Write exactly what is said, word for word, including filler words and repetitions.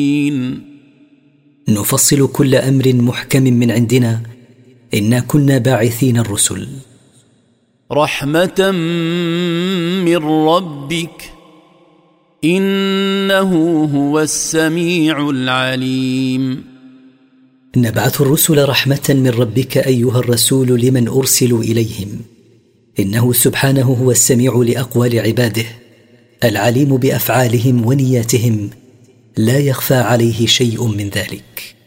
نفصل كل أمر محكم من عندنا، إنا كنا باعثين الرسل. رحمة من ربك إنه هو السميع العليم. نبعث الرسل رحمة من ربك أيها الرسول لمن أرسلوا إليهم، إنه سبحانه هو السميع لأقوال عباده، العليم بأفعالهم ونياتهم، لا يخفى عليه شيء من ذلك.